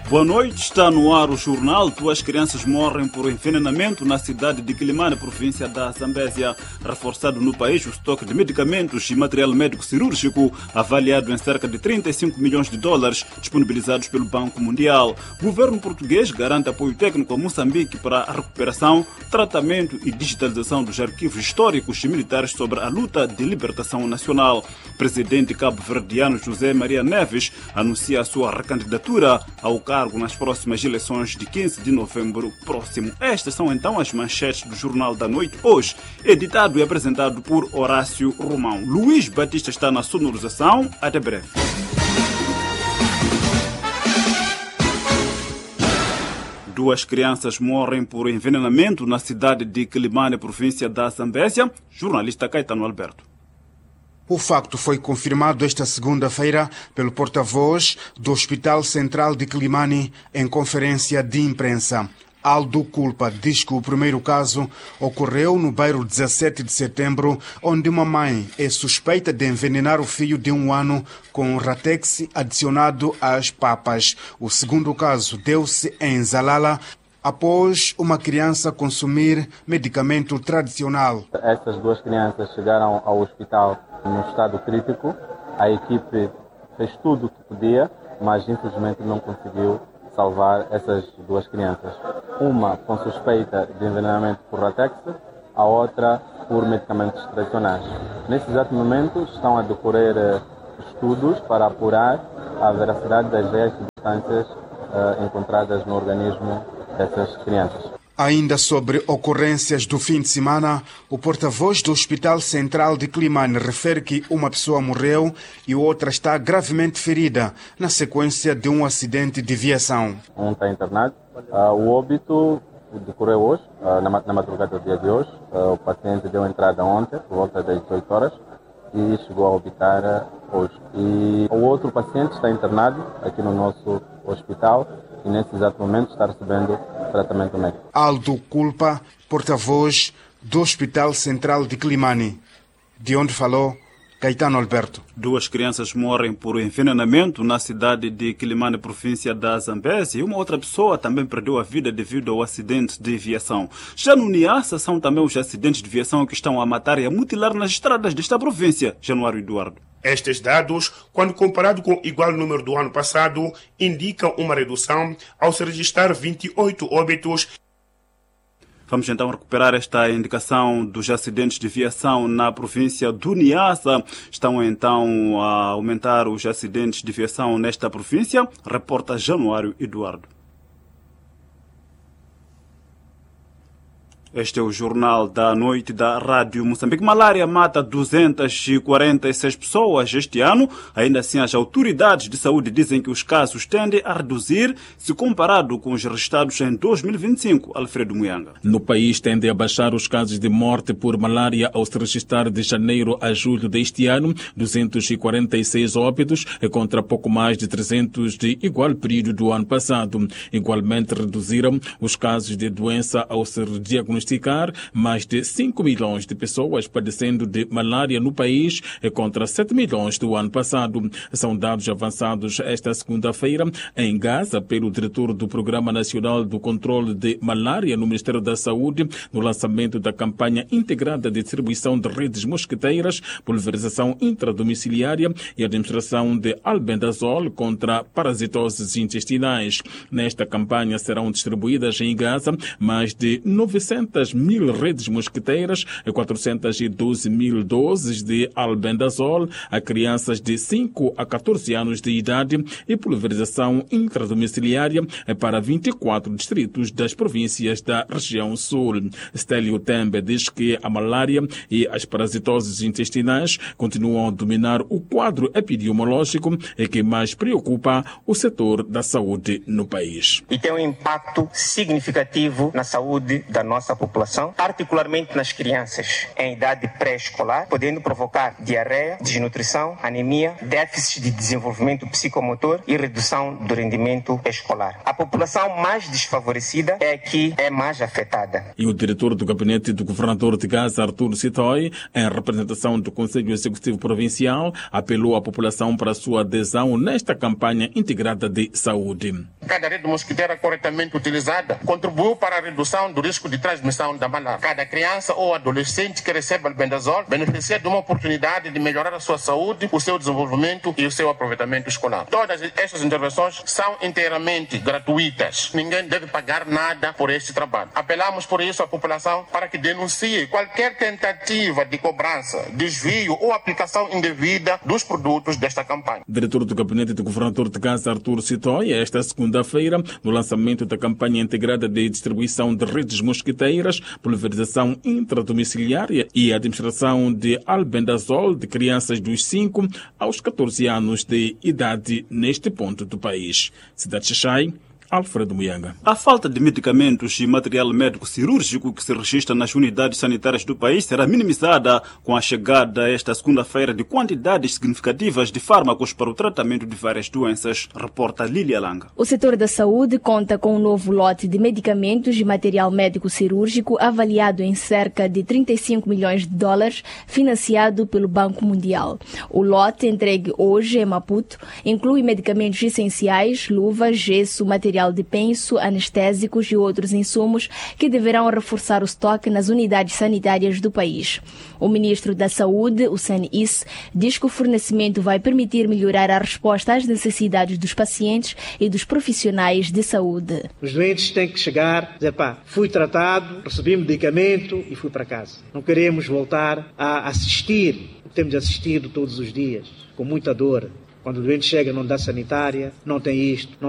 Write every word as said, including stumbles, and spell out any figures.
Boa noite, está no ar o jornal. Duas crianças morrem por envenenamento na cidade de Quilimane, província da Zambésia. Reforçado no país o estoque de medicamentos e material médico cirúrgico, avaliado em cerca de trinta e cinco milhões de dólares, disponibilizados pelo Banco Mundial. O governo português garante apoio técnico a Moçambique para a recuperação, tratamento e digitalização dos arquivos históricos e militares sobre a luta de libertação nacional. Presidente cabo-verdiano José Maria Neves anuncia a sua recandidatura ao cargo nas próximas eleições de quinze de novembro próximo. Estas são então as manchetes do Jornal da Noite, hoje, editado e apresentado por Horácio Romão. Luís Batista está na sonorização. Até breve. Duas crianças morrem por envenenamento na cidade de Quilimane, província da Zambésia. Jornalista Caetano Alberto. O facto foi confirmado esta segunda-feira pelo porta-voz do Hospital Central de Quilimane em conferência de imprensa. Aldo Culpa diz que o primeiro caso ocorreu no bairro dezassete de setembro, onde uma mãe é suspeita de envenenar o filho de um ano com Ratex adicionado às papas. O segundo caso deu-se em Zalala, após uma criança consumir medicamento tradicional. Essas duas crianças chegaram ao hospital no estado crítico. A equipe fez tudo o que podia, mas infelizmente não conseguiu salvar essas duas crianças. Uma com suspeita de envenenamento por Ratex, a outra por medicamentos tradicionais. Nesse exato momento estão a decorrer estudos para apurar a veracidade das reais substâncias uh, encontradas no organismo dessas crianças. Ainda sobre ocorrências do fim de semana, o porta-voz do Hospital Central de Quilimane refere que uma pessoa morreu e outra está gravemente ferida na sequência de um acidente de viação. Um está internado. Uh, o óbito decorreu hoje, uh, na, na madrugada do dia de hoje. Uh, o paciente deu entrada ontem, por volta das dezoito horas, e chegou a óbitar hoje. E o outro paciente está internado aqui no nosso hospital e nesse exato momento está recebendo tratamento médico. Aldo Culpa, porta-voz do Hospital Central de Quilimane, de onde falou Caetano Alberto. Duas crianças morrem por envenenamento na cidade de Quilimane, província da Zambésia, e uma outra pessoa também perdeu a vida devido ao acidente de viação. Já no Niassa são também os acidentes de viação que estão a matar e a mutilar nas estradas desta província. Januário Eduardo. Estes dados, quando comparado com o igual número do ano passado, indicam uma redução ao se registrar vinte e oito óbitos. Vamos então recuperar esta indicação dos acidentes de viação na província do Niassa. Estão então a aumentar os acidentes de viação nesta província. Reporta Januário Eduardo. Este é o Jornal da Noite da Rádio Moçambique. Malária mata duzentas e quarenta e seis pessoas este ano. Ainda assim, as autoridades de saúde dizem que os casos tendem a reduzir se comparado com os registrados em dois mil e vinte e cinco. Alfredo Muyanga. No país tendem a baixar os casos de morte por malária ao se registrar de janeiro a julho deste ano, duzentos e quarenta e seis óbitos, contra pouco mais de trezentos de igual período do ano passado. Igualmente reduziram os casos de doença ao ser diagnosticados. Mais de cinco milhões de pessoas padecendo de malária no país, contra sete milhões do ano passado. São dados avançados esta segunda-feira em Gaza pelo diretor do Programa Nacional do Controle de Malária no Ministério da Saúde, no lançamento da campanha integrada de distribuição de redes mosquiteiras, pulverização intradomiciliária e administração de albendazol contra parasitoses intestinais. Nesta campanha serão distribuídas em Gaza mais de novecentas mil redes mosquiteiras, quatrocentas e doze mil doses de albendazol a crianças de cinco a catorze anos de idade e pulverização intradomiciliária para vinte e quatro distritos das províncias da região sul. Stélio Tembe diz que a malária e as parasitoses intestinais continuam a dominar o quadro epidemiológico e que mais preocupa o setor da saúde no país. E tem um impacto significativo na saúde da nossa população. população, particularmente nas crianças em idade pré-escolar, podendo provocar diarreia, desnutrição, anemia, déficit de desenvolvimento psicomotor e redução do rendimento escolar. A população mais desfavorecida é a que é mais afetada. E o diretor do gabinete do governador de Gaza, Artur Sitoi, em representação do Conselho Executivo Provincial, apelou à população para a sua adesão nesta campanha integrada de saúde. Cada rede mosquiteira corretamente utilizada contribuiu para a redução do risco de transmissão da malária. Cada criança ou adolescente que recebe albendazol beneficia de uma oportunidade de melhorar a sua saúde, o seu desenvolvimento e o seu aproveitamento escolar. Todas estas intervenções são inteiramente gratuitas. Ninguém deve pagar nada por este trabalho. Apelamos por isso à população para que denuncie qualquer tentativa de cobrança, desvio ou aplicação indevida dos produtos desta campanha. Diretor do Gabinete do Governador de Gaza, Artur Sitoy, esta segunda-feira, no lançamento da campanha integrada de distribuição de redes mosquiteiras, pulverização intradomiciliária e administração de albendazol de crianças dos cinco aos catorze anos de idade neste ponto do país. Cidade Xixai, Alfredo Muyanga. A falta de medicamentos e material médico cirúrgico que se registra nas unidades sanitárias do país será minimizada com a chegada esta segunda-feira de quantidades significativas de fármacos para o tratamento de várias doenças, reporta Lília Langa. O setor da saúde conta com um novo lote de medicamentos e material médico cirúrgico avaliado em cerca de trinta e cinco milhões de dólares, financiado pelo Banco Mundial. O lote entregue hoje em Maputo inclui medicamentos essenciais, luvas, gesso, material de penso, anestésicos e outros insumos que deverão reforçar o estoque nas unidades sanitárias do país. O ministro da Saúde, o Sen-Is, diz que o fornecimento vai permitir melhorar a resposta às necessidades dos pacientes e dos profissionais de saúde. Os doentes têm que chegar e dizer, pá, fui tratado, recebi medicamento e fui para casa. Não queremos voltar a assistir, temos assistido todos os dias, com muita dor. Quando o doente chega numa unidade sanitária, não tem isto, não